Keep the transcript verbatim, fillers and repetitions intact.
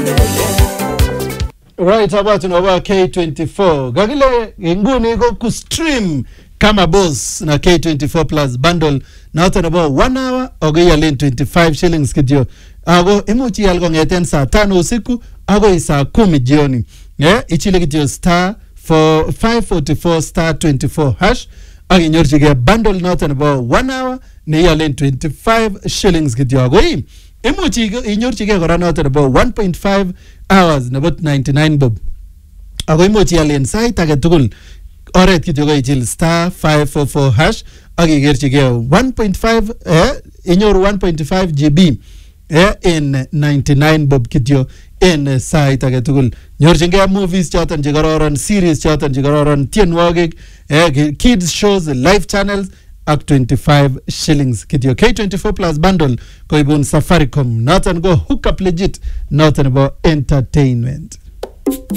Right about tunova K twenty-four. Gagile nguni go ku stream kama boss na K twenty-four plus bundle na hata about one hour ogeya len twenty-five shillings kidio. Ago imuchi algo ngeten saa tano usiku ago isa kumi jioni. Yeah, ichile kidio star for five forty-four star twenty-four hash. Agi nyorchige bundle na hata about one hour ni ya len twenty-five shillings kidio. Ago hii imuchi inyorchige kora na hata about one point five hours about ninety-nine bob. Ago imuchi ya len site age tugul. Oret kityo ko ichil star five forty-four hash agi gerchige one point five eh inyoru one point five gigabytes eh in ninety-nine bob kityo in site age tugul. Nyorchinge movies choton che kororon, series choton che kororon, tienwogik, eh kids shows, live channels ak twenty-five shillings kityo. K twenty-four plus bundle ko ibun Safaricom. Noton go hook up legit, noton about entertainment.